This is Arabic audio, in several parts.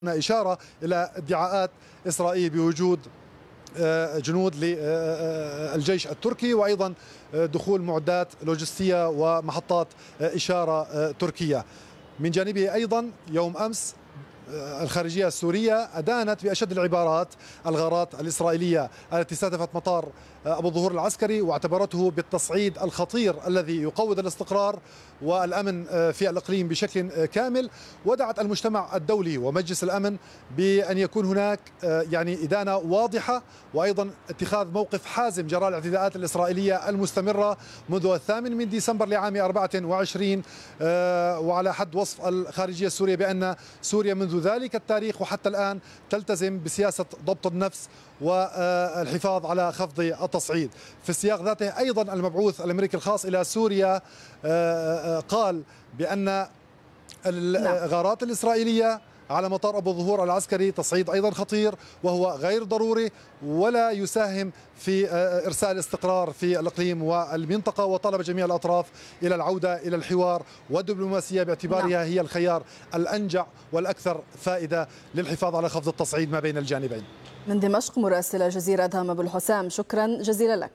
إشارة إلى ادعاءات إسرائيل بوجود جنود للجيش التركي، وأيضا دخول معدات لوجستية ومحطات إشارة تركية. من جانبه أيضا يوم أمس الخارجية السورية أدانت بأشد العبارات الغارات الإسرائيلية التي استهدفت مطار أبو الظهور العسكري، واعتبرته بالتصعيد الخطير الذي يقوض الاستقرار والأمن في الإقليم بشكل كامل، ودعت المجتمع الدولي ومجلس الأمن بأن يكون هناك إدانة واضحة، وأيضا اتخاذ موقف حازم جراء الاعتداءات الإسرائيلية المستمرة منذ 8 ديسمبر لعام 24، وعلى حد وصف الخارجية السورية بأن سوريا منذ ذلك التاريخ وحتى الآن تلتزم بسياسة ضبط النفس والحفاظ على خفض التصعيد. في السياق ذاته أيضا المبعوث الأمريكي الخاص إلى سوريا قال بأن الغارات الإسرائيلية على مطار أبو الظهور العسكري تصعيد أيضا خطير وهو غير ضروري ولا يساهم في إرسال استقرار في الإقليم والمنطقة، وطلب جميع الأطراف إلى العودة إلى الحوار والدبلوماسية باعتبارها هي الخيار الأنجع والأكثر فائدة للحفاظ على خفض التصعيد ما بين الجانبين. من دمشق مراسل الجزيرة أدهم أبو الحسام، شكرا جزيلا لك.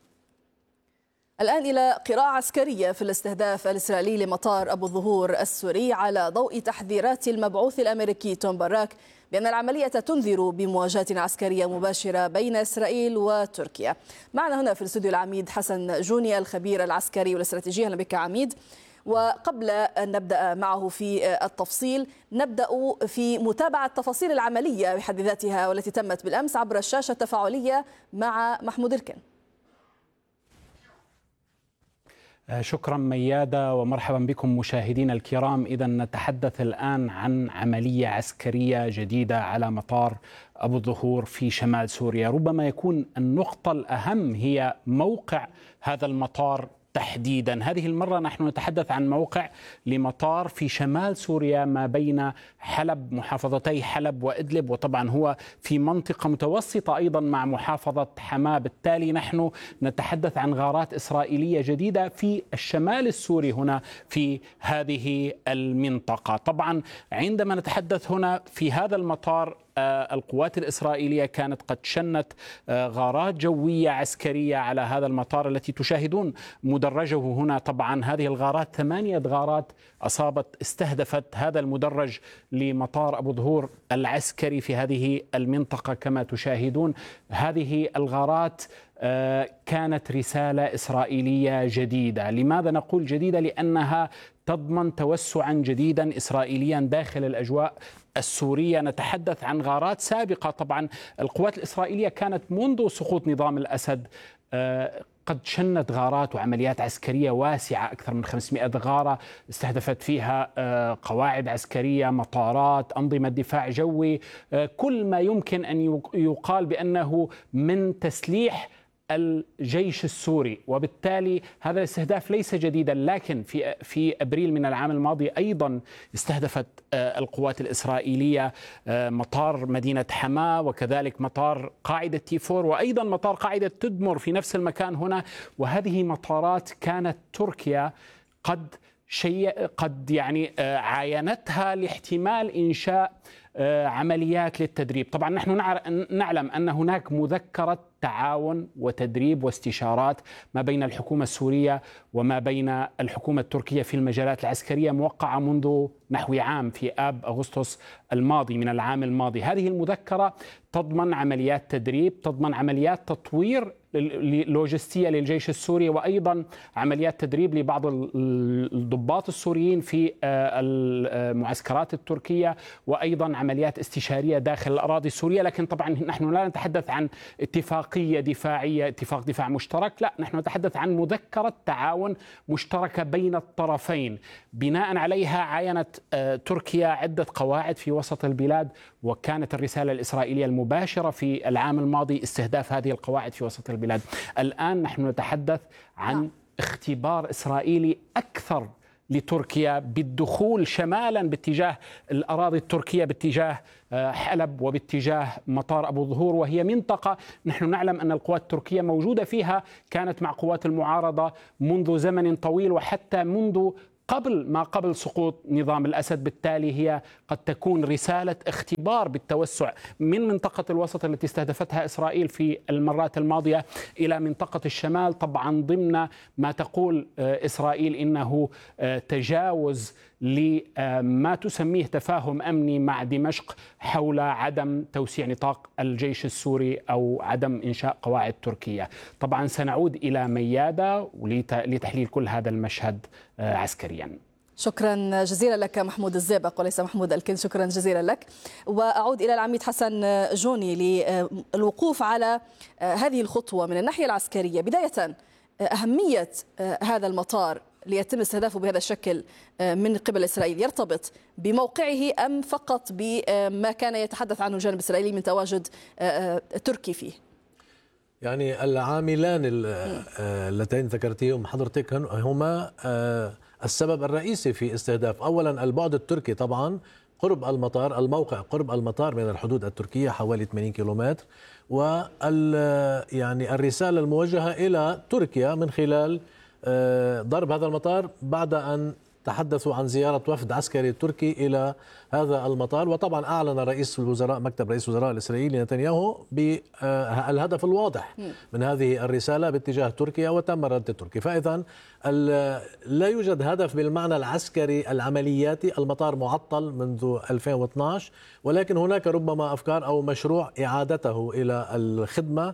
الآن إلى قراءة عسكرية في الاستهداف الإسرائيلي لمطار أبو الظهور السوري على ضوء تحذيرات المبعوث الأمريكي توم باراك بأن العملية تنذر بمواجهة عسكرية مباشرة بين إسرائيل وتركيا. معنا هنا في الاستوديو العميد حسن جوني الخبير العسكري والاستراتيجي. أهلا بك عميد. وقبل أن نبدأ معه في التفصيل نبدأ في متابعة تفاصيل العملية بحد ذاتها والتي تمت بالأمس عبر الشاشة التفاعلية مع محمود الكن. شكرا ميادة ومرحبا بكم مشاهدينا الكرام. إذا نتحدث الآن عن عملية عسكرية جديدة على مطار أبو الظهور في شمال سوريا. ربما يكون النقطة الأهم هي موقع هذا المطار تحديدا. هذه المرة نحن نتحدث عن موقع لمطار في شمال سوريا ما بين حلب، محافظتي حلب وإدلب، وطبعا هو في منطقة متوسطة أيضا مع محافظة حماة. بالتالي نحن نتحدث عن غارات إسرائيلية جديدة في الشمال السوري هنا في هذه المنطقة. طبعا عندما نتحدث هنا في هذا المطار القوات الإسرائيلية كانت قد شنت غارات جوية عسكرية على هذا المطار التي تشاهدون مدرجه هنا. طبعا هذه الغارات 8 غارات استهدفت هذا المدرج لمطار أبو الظهور العسكري في هذه المنطقة كما تشاهدون. هذه الغارات كانت رسالة إسرائيلية جديدة. لماذا نقول جديدة؟ لأنها تضمن توسعا جديدا إسرائيليا داخل الأجواء السورية. نتحدث عن غارات سابقة. طبعا القوات الإسرائيلية كانت منذ سقوط نظام الأسد قد شنت غارات وعمليات عسكرية واسعة، أكثر من 500 غارة استهدفت فيها قواعد عسكرية، مطارات، أنظمة دفاع جوي، كل ما يمكن أن يقال بأنه من تسليح الجيش السوري. وبالتالي هذا الاستهداف ليس جديدا، لكن في أبريل من العام الماضي أيضا استهدفت القوات الإسرائيلية مطار مدينة حماة، وكذلك مطار قاعدة تيفور، وأيضا مطار قاعدة تدمر في نفس المكان هنا. وهذه مطارات كانت تركيا قد عاينتها لاحتمال إنشاء عمليات للتدريب. طبعا نحن نعلم أن هناك مذكرة تعاون وتدريب واستشارات ما بين الحكومة السورية وما بين الحكومة التركية في المجالات العسكرية موقعة منذ نحو عام في آب أغسطس الماضي من العام الماضي. هذه المذكرة تضمن عمليات تدريب، تضمن عمليات تطوير لوجستية للجيش السوري، وأيضا عمليات تدريب لبعض الضباط السوريين في المعسكرات التركية، وأيضا عمليات استشارية داخل الأراضي السورية. لكن طبعا نحن لا نتحدث عن اتفاقية دفاعية، اتفاق دفاع مشترك، لا، نحن نتحدث عن مذكرة تعاون مشتركة بين الطرفين. بناء عليها عاينت تركيا عدة قواعد في وسط البلاد، وكانت الرسالة الإسرائيلية المباشرة في العام الماضي استهداف هذه القواعد في وسط البلاد. الآن نحن نتحدث عن اختبار إسرائيلي أكثر لتركيا بالدخول شمالا باتجاه الأراضي التركية، باتجاه حلب وباتجاه مطار أبو الظهور، وهي منطقة نحن نعلم أن القوات التركية موجودة فيها، كانت مع قوات المعارضة منذ زمن طويل، وحتى منذ قبل سقوط نظام الأسد. بالتالي هي قد تكون رسالة اختبار بالتوسع من منطقة الوسط التي استهدفتها إسرائيل في المرات الماضية إلى منطقة الشمال، طبعا ضمن ما تقول إسرائيل إنه تجاوز لما تسميه تفاهم أمني مع دمشق حول عدم توسيع نطاق الجيش السوري أو عدم إنشاء قواعد تركية. طبعا سنعود إلى ميادة لتحليل كل هذا المشهد عسكريا. شكرا جزيلا لك محمود الزابق وليس محمود الكن، شكرا جزيلا لك. وأعود إلى العميد حسن جوني للوقوف على هذه الخطوة من الناحية العسكرية. بداية، أهمية هذا المطار ليتم استهدافه بهذا الشكل من قبل إسرائيل يرتبط بموقعه أم فقط بما كان يتحدث عنه الجانب الإسرائيلي من تواجد تركي فيه؟ يعني العاملان اللتين ذكرتيهم حضرتك هما السبب الرئيسي في استهداف أولا البعد التركي، طبعا قرب المطار، الموقع قرب المطار من الحدود التركية حوالي 80 كيلومتر، يعني الرسالة الموجهة إلى تركيا من خلال ضرب هذا المطار بعد أن تحدثوا عن زيارة وفد عسكري تركي إلى هذا المطار. وطبعا أعلن رئيس الوزراء مكتب رئيس الوزراء الإسرائيلي نتنياهو بالهدف الواضح من هذه الرسالة باتجاه تركيا وتم رد تركيا. فإذا لا يوجد هدف بالمعنى العسكري العملياتي، المطار معطل منذ 2012، ولكن هناك ربما أفكار أو مشروع إعادته إلى الخدمة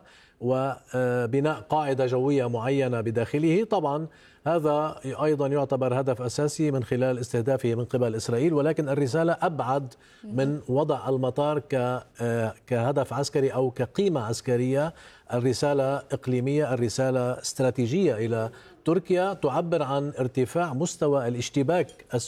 وبناء قاعدة جوية معينة بداخله. طبعا هذا أيضا يعتبر هدف أساسي من خلال استهدافه من قبل إسرائيل، ولكن الرسالة أبعد من وضع المطار كهدف عسكري أو كقيمة عسكرية. الرسالة إقليمية، الرسالة استراتيجية إلى تركيا، تعبر عن ارتفاع مستوى الاشتباك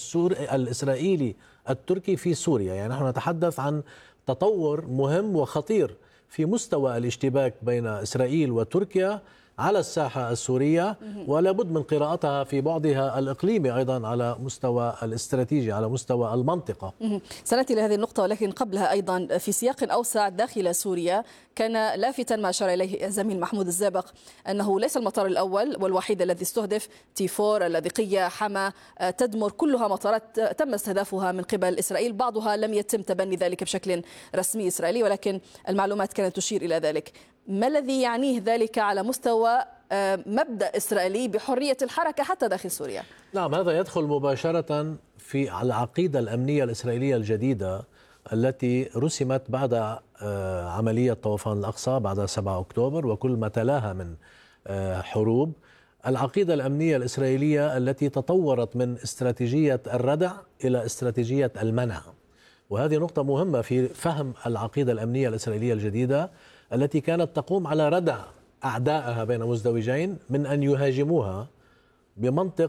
الإسرائيلي التركي في سوريا. يعني نحن نتحدث عن تطور مهم وخطير في مستوى الاشتباك بين إسرائيل وتركيا على الساحة السورية، ولا بد من قراءتها في بعدها الإقليمي أيضا على مستوى الاستراتيجي، على مستوى المنطقة. سنأتي لهذه النقطة، ولكن قبلها أيضا في سياق أوسع داخل سوريا كان لافتا ما أشار إليه الزميل محمود الزابق أنه ليس المطار الأول والوحيد الذي استهدف. تيفور، اللاذقية، حما، تدمر، كلها مطارات تم استهدافها من قبل إسرائيل. بعضها لم يتم تبني ذلك بشكل رسمي إسرائيلي، ولكن المعلومات كانت تشير إلى ذلك. ما الذي يعنيه ذلك على مستوى مبدأ إسرائيلي بحرية الحركة حتى داخل سوريا؟ نعم، هذا يدخل مباشرة في العقيدة الأمنية الإسرائيلية الجديدة التي رسمت بعد عملية طوفان الأقصى بعد 7 أكتوبر وكل ما تلاها من حروب. العقيدة الأمنية الإسرائيلية التي تطورت من استراتيجية الردع إلى استراتيجية المنع، وهذه نقطة مهمة في فهم العقيدة الأمنية الإسرائيلية الجديدة التي كانت تقوم على ردع أعدائها بين مزدوجين من أن يهاجموها بمنطق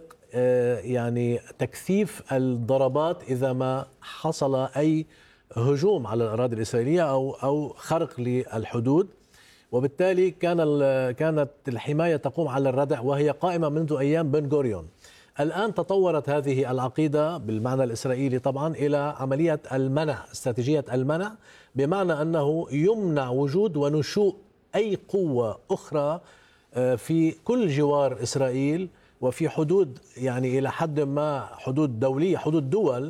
يعني تكثيف الضربات إذا ما حصل أي هجوم على الأراضي الإسرائيلية أو خرق للحدود. وبالتالي كانت الحماية تقوم على الردع، وهي قائمة منذ أيام بن غوريون. الآن تطورت هذه العقيدة بالمعنى الإسرائيلي طبعا إلى عملية المنع، استراتيجية المنع، بمعنى أنه يمنع وجود ونشوء أي قوة أخرى في كل جوار إسرائيل وفي حدود يعني إلى حد ما حدود دولية، حدود دول،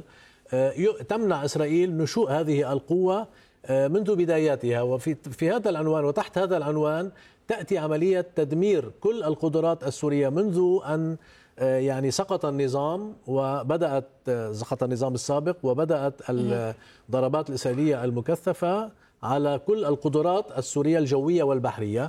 تمنع إسرائيل نشوء هذه القوة منذ بداياتها. وفي هذا العنوان وتحت هذا العنوان تأتي عملية تدمير كل القدرات السورية منذ أن يعني سقط النظام سقط النظام السابق، وبدأت الضربات الإسرائيلية المكثفة على كل القدرات السورية الجوية والبحرية.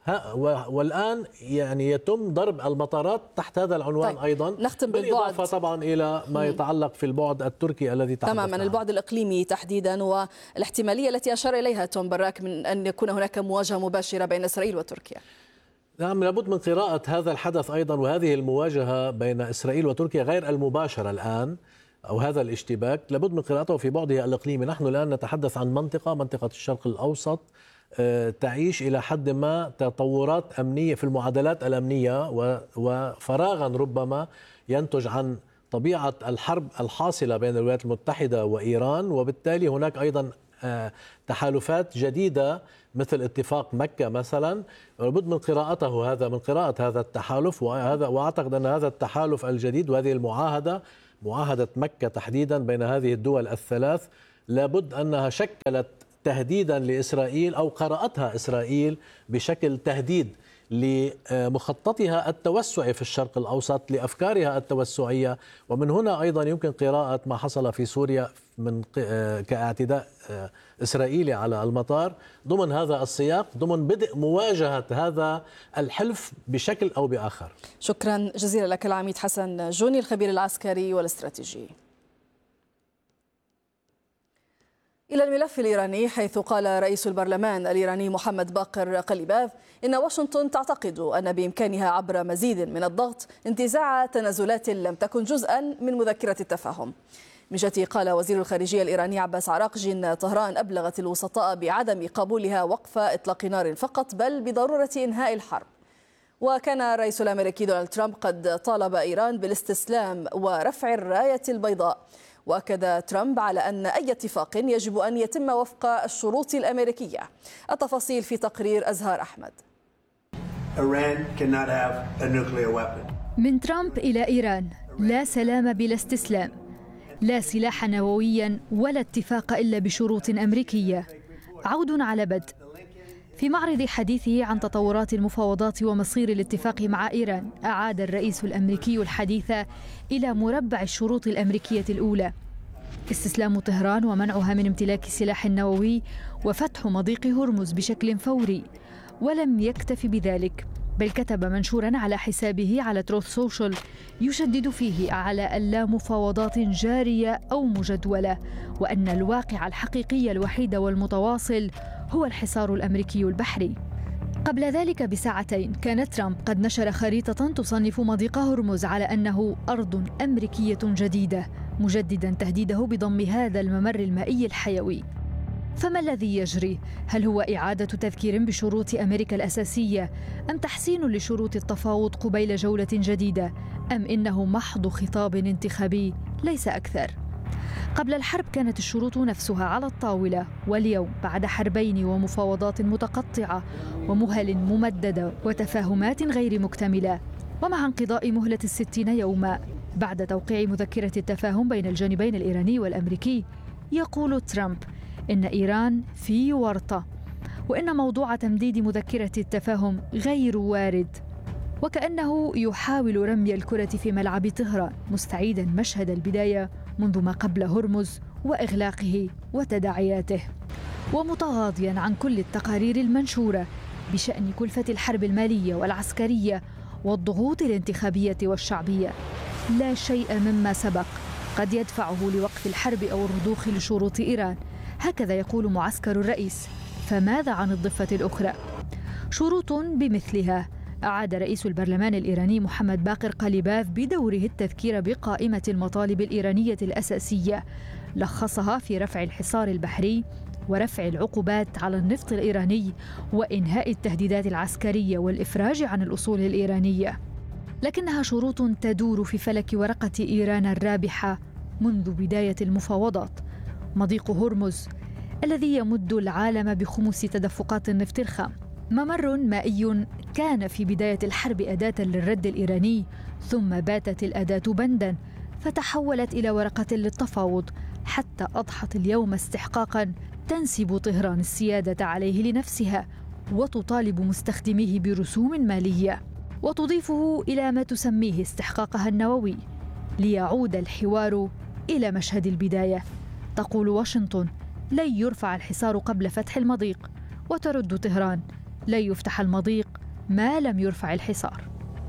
والآن يعني يتم ضرب المطارات تحت هذا العنوان. طيب. أيضا نختم بالإضافة طبعا إلى ما يتعلق في البعد التركي الذي تحدثنا تماما، البعد الإقليمي تحديدا، والاحتمالية التي أشار إليها توم براك من أن يكون هناك مواجهة مباشرة بين إسرائيل وتركيا. نعم، لابد من قراءة هذا الحدث أيضا، وهذه المواجهة بين إسرائيل وتركيا غير المباشرة الآن، أو هذا الاشتباك لابد من قراءته في بعده الإقليمي. نحن الآن نتحدث عن منطقة الشرق الأوسط تعيش إلى حد ما تطورات أمنية في المعادلات الأمنية، وفراغا ربما ينتج عن طبيعة الحرب الحاصلة بين الولايات المتحدة وإيران. وبالتالي هناك أيضا تحالفات جديدة مثل اتفاق مكة مثلا، لابد من قراءته هذا، من قراءة هذا التحالف، وأعتقد أن هذا التحالف الجديد وهذه المعاهدة، معاهدة مكة تحديدا بين هذه الدول الثلاث، لابد أنها شكلت تهديدا لإسرائيل أو قرأتها إسرائيل بشكل تهديد لمخططها التوسعي في الشرق الأوسط، لأفكارها التوسعية. ومن هنا أيضا يمكن قراءة ما حصل في سوريا من كاعتداء إسرائيلي على المطار ضمن هذا السياق، ضمن بدء مواجهة هذا الحلف بشكل أو بآخر. شكرا جزيلا لك العميد حسن جوني الخبير العسكري والاستراتيجي. إلى الملف الإيراني، حيث قال رئيس البرلمان الإيراني محمد باقر قليباف إن واشنطن تعتقد أن بإمكانها عبر مزيد من الضغط انتزاع تنازلات لم تكن جزءا من مذكرة التفاهم. من جهته قال وزير الخارجية الإيراني عباس عراقجي أن طهران أبلغت الوسطاء بعدم قبولها وقف إطلاق نار فقط، بل بضرورة إنهاء الحرب. وكان الرئيس الأمريكي دونالد ترامب قد طالب إيران بالاستسلام ورفع الراية البيضاء. وأكد ترامب على أن أي اتفاق يجب أن يتم وفق الشروط الأمريكية. التفاصيل في تقرير أزهار أحمد. من ترامب إلى إيران: لا سلام بلا استسلام، لا سلاح نوويا ولا اتفاق إلا بشروط أمريكية. عود على بدء. في معرض حديثه عن تطورات المفاوضات ومصير الاتفاق مع إيران، أعاد الرئيس الأمريكي الحديث إلى مربع الشروط الأمريكية الأولى: استسلام طهران ومنعها من امتلاك سلاح نووي وفتح مضيق هرمز بشكل فوري. ولم يكتف بذلك، بل كتب منشورا على حسابه على تروث سوشيال يشدد فيه على أن لا مفاوضات جارية أو مجدولة، وأن الواقع الحقيقي الوحيد والمتواصل هو الحصار الأمريكي البحري. قبل ذلك بساعتين كان ترامب قد نشر خريطة تصنف مضيق هرمز على أنه أرض أمريكية جديدة، مجددا تهديده بضم هذا الممر المائي الحيوي. فما الذي يجري؟ هل هو إعادة تذكير بشروط أمريكا الأساسية، أم تحسين لشروط التفاوض قبيل جولة جديدة، أم إنه محض خطاب انتخابي ليس أكثر؟ قبل الحرب كانت الشروط نفسها على الطاولة، واليوم بعد حربين ومفاوضات متقطعة ومهل ممددة وتفاهمات غير مكتملة، ومع انقضاء مهلة 60 يوما بعد توقيع مذكرة التفاهم بين الجانبين الإيراني والأمريكي، يقول ترامب إن إيران في ورطة، وإن موضوع تمديد مذكرة التفاهم غير وارد، وكأنه يحاول رمي الكرة في ملعب طهران، مستعيدا مشهد البداية منذ ما قبل هرمز وإغلاقه وتداعياته، ومتغاضيا عن كل التقارير المنشورة بشأن كلفة الحرب المالية والعسكرية والضغوط الانتخابية والشعبية. لا شيء مما سبق قد يدفعه لوقف الحرب أو الرضوخ لشروط إيران، هكذا يقول معسكر الرئيس. فماذا عن الضفة الأخرى؟ شروط بمثلها أعاد رئيس البرلمان الإيراني محمد باقر قليباف بدوره التذكير بقائمة المطالب الإيرانية الأساسية، لخصها في رفع الحصار البحري ورفع العقوبات على النفط الإيراني وإنهاء التهديدات العسكرية والإفراج عن الأصول الإيرانية. لكنها شروط تدور في فلك ورقة إيران الرابحة منذ بداية المفاوضات: مضيق هرمز الذي يمد العالم بخمس تدفقات النفط الخام، ممر مائي كان في بداية الحرب أداة للرد الإيراني، ثم باتت الأداة بندا فتحولت إلى ورقة للتفاوض، حتى أضحت اليوم استحقاقا تنسب طهران السيادة عليه لنفسها وتطالب مستخدميه برسوم مالية، وتضيفه إلى ما تسميه استحقاقها النووي، ليعود الحوار إلى مشهد البداية. تقول واشنطن: لن يرفع الحصار قبل فتح المضيق، وترد طهران: لن يفتح المضيق ما لم يرفع الحصار.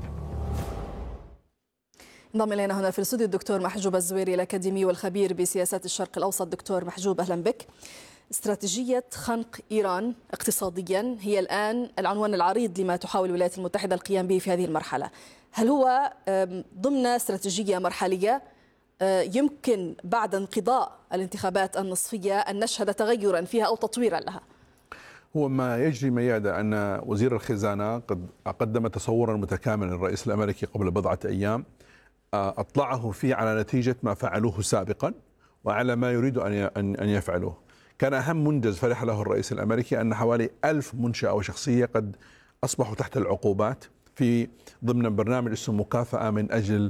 انضم الينا هنا في الاستوديو الدكتور محجوب الزويري الأكاديمي والخبير بسياسات الشرق الأوسط. دكتور محجوب، أهلا بك. استراتيجية خنق إيران اقتصاديا هي الآن العنوان العريض لما تحاول الولايات المتحدة القيام به في هذه المرحلة. هل هو ضمن استراتيجية مرحلية يمكن بعد انقضاء الانتخابات النصفية أن نشهد تغيرا فيها أو تطويرا لها؟ هو ما يجري ميادة أن وزير الخزانة قد قدم تصورا متكاملا للرئيس الأمريكي قبل بضعة أيام، أطلعه فيه على نتيجة ما فعلوه سابقا وعلى ما يريد أن يفعلوه. كان أهم منجز فرح له الرئيس الأمريكي أن حوالي 1000 منشأة وشخصية قد أصبحوا تحت العقوبات في ضمن برنامج اسمه مكافأة من أجل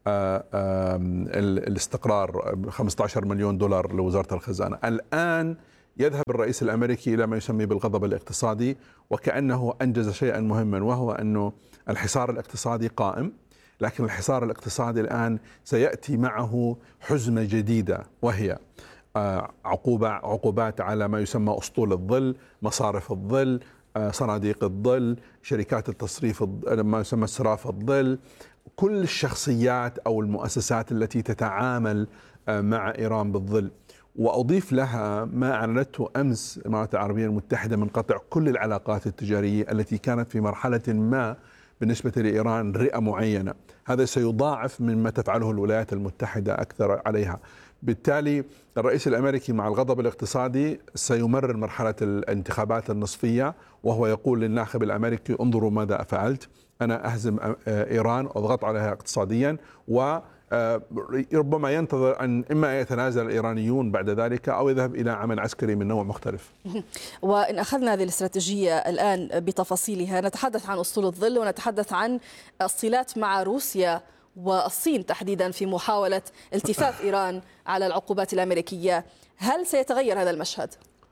الاستقرار، 15 مليون دولار لوزارة الخزانة. الآن يذهب الرئيس الأمريكي إلى ما يسمى بالغضب الاقتصادي، وكأنه أنجز شيئا مهما، وهو أنه الحصار الاقتصادي قائم، لكن الحصار الاقتصادي الآن سيأتي معه حزمة جديدة، وهي عقوبات على ما يسمى أسطول الظل، مصارف الظل، صناديق الظل، شركات التصريف، ما يسمى صراف الظل، كل الشخصيات أو المؤسسات التي تتعامل مع إيران بالظل. وأضيف لها ما أعلنته أمس الإمارات العربية المتحدة من قطع كل العلاقات التجارية التي كانت في مرحلة ما بالنسبة لإيران رئة معينة. هذا سيضاعف مما تفعله الولايات المتحدة أكثر عليها. بالتالي الرئيس الأمريكي مع الغضب الاقتصادي سيمرر مرحلة الانتخابات النصفية، وهو يقول للناخب الأمريكي انظروا ماذا فعلت، أنا أهزم إيران وأضغط عليها اقتصاديا، وربما ينتظر أن إما يتنازل الإيرانيون بعد ذلك أو يذهب إلى عمل عسكري من نوع مختلف. وإن أخذنا هذه الاستراتيجية الآن بتفاصيلها، نتحدث عن أسطول الظل ونتحدث عن الصلات مع روسيا والصين تحديدا في محاولة التفاف إيران على العقوبات الأمريكية. هل سيتغير هذا المشهد؟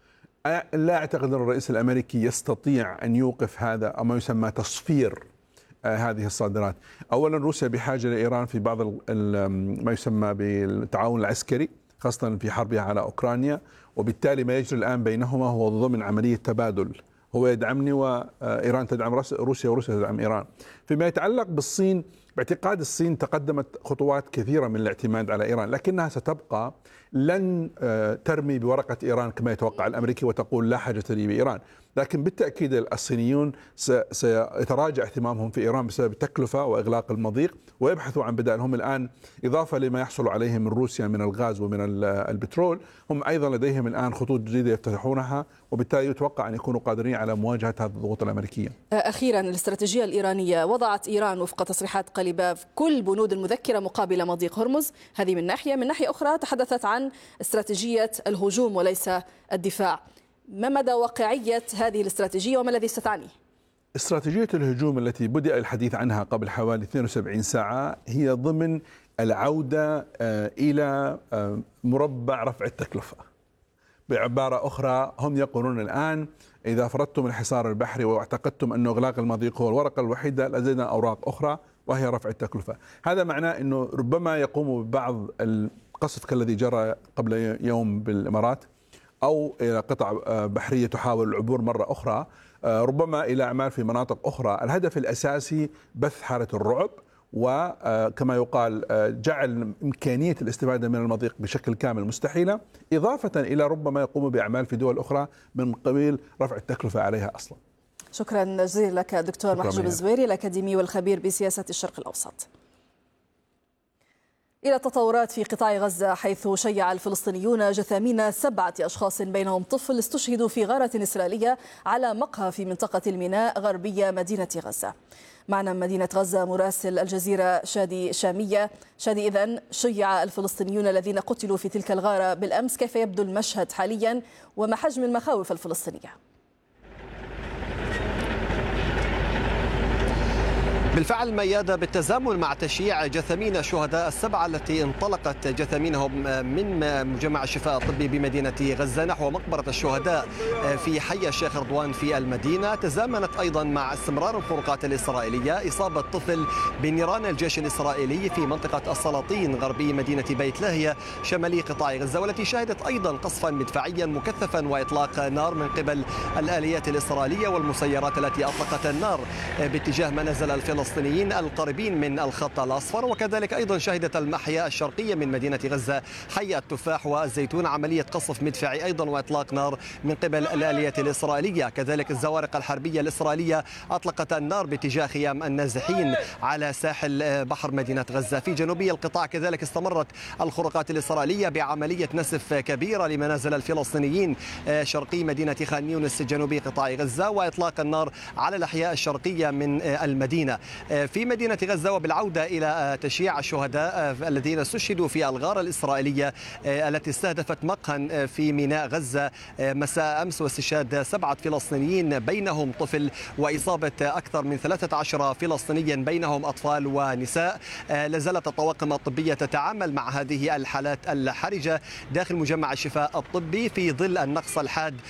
لا أعتقد أن الرئيس الأمريكي يستطيع أن يوقف هذا أو ما يسمى تصفير هذه الصادرات. أولا روسيا بحاجة لإيران في بعض ما يسمى بالتعاون العسكري، خاصة في حربها على أوكرانيا، وبالتالي ما يجري الآن بينهما هو ضمن عملية تبادل، هو يدعمني وإيران تدعم روسيا وروسيا تدعم إيران. فيما يتعلق بالصين، باعتقاد الصين تقدمت خطوات كثيرة من الاعتماد على إيران، لكنها ستبقى لن ترمي بورقة إيران كما يتوقع الأمريكي وتقول لا حاجة لي بإيران. لكن بالتأكيد الصينيون سيتراجع اهتمامهم في إيران بسبب التكلفة وإغلاق المضيق، ويبحثوا عن بدائل. هم الآن إضافة لما يحصل عليه من روسيا من الغاز ومن البترول، هم أيضا لديهم الآن خطوط جديدة يفتتحونها، وبالتالي يتوقع أن يكونوا قادرين على مواجهة هذه الضغوط الأمريكية. أخيرا، الاستراتيجية الإيرانية، وضعت إيران وفق تصريحات قليباف كل بنود المذكرة مقابل مضيق هرمز، هذه من ناحية. من ناحية أخرى تحدثت عن استراتيجية الهجوم وليس الدفاع. ما مدى واقعية هذه الاستراتيجية وما الذي ستعني؟ استراتيجية الهجوم التي بدأ الحديث عنها قبل حوالي 72 ساعة هي ضمن العودة إلى مربع رفع التكلفة. بعبارة أخرى، هم يقولون الآن إذا فرضتم الحصار البحري واعتقدتم أن إغلاق المضيق هو الورقة الوحيدة، لدينا أوراق أخرى وهي رفع التكلفة. هذا معناه أنه ربما يقوموا ببعض القصف كالذي جرى قبل يوم بالإمارات، أو إلى قطع بحرية تحاول العبور مرة أخرى، ربما إلى أعمال في مناطق أخرى. الهدف الأساسي بث حالة الرعب، وكما يقال جعل إمكانية الاستفادة من المضيق بشكل كامل مستحيلة، إضافة إلى ربما يقوموا بأعمال في دول أخرى من قبيل رفع التكلفة عليها أصلا. شكرا جزيلا لك دكتور محجوب الزويري، الأكاديمي والخبير بسياسة الشرق الأوسط. إلى التطورات في قطاع غزة، حيث شيع الفلسطينيون جثامين 7 أشخاص بينهم طفل استشهدوا في غارة إسرائيلية على مقهى في منطقة الميناء غربية مدينة غزة. معنا مدينة غزة مراسل الجزيرة شادي شامية. شادي، إذن شيع الفلسطينيون الذين قتلوا في تلك الغارة بالأمس، كيف يبدو المشهد حاليا وما حجم المخاوف الفلسطينية؟ بالفعل ميادة، بالتزامن مع تشييع جثامين الشهداء 7 التي انطلقت جثامينهم من مجمع الشفاء الطبي بمدينة غزة نحو مقبرة الشهداء في حي الشيخ رضوان في المدينة، تزامنت أيضا مع استمرار الخروقات الإسرائيلية إصابة طفل بنيران الجيش الإسرائيلي في منطقة السلاطين غربي مدينة بيت لاهيا شمالي قطاع غزة، والتي شهدت أيضا قصفا مدفعيا مكثفا وإطلاق نار من قبل الآليات الإسرائيلية والمسيرات التي أطلقت النار باتجاه منازل الفلسطينيين القريبين من الخط الأصفر. وكذلك أيضا شهدت المحيا الشرقية من مدينة غزة حي التفاح والزيتون عملية قصف مدفعي أيضا وإطلاق نار من قبل الآليات الإسرائيلية. كذلك الزوارق الحربية الإسرائيلية أطلقت النار باتجاه خيام النازحين على ساحل بحر مدينة غزة. في جنوبي القطاع كذلك استمرت الخروقات الإسرائيلية بعملية نسف كبيرة لمنازل الفلسطينيين شرقي مدينة خان يونس جنوبي قطاع غزة، وإطلاق النار على الأحياء الشرقية من المدينة. في مدينة غزة، وبالعودة إلى تشييع الشهداء الذين استشهدوا في الغارة الإسرائيلية التي استهدفت مقهى في ميناء غزة مساء أمس، واستشهاد 7 فلسطينيين بينهم طفل، وإصابة أكثر من 13 فلسطينيا بينهم أطفال ونساء. لازالت الطواقم الطبية تتعامل مع هذه الحالات الحرجة داخل مجمع الشفاء الطبي في ظل النقص الحاد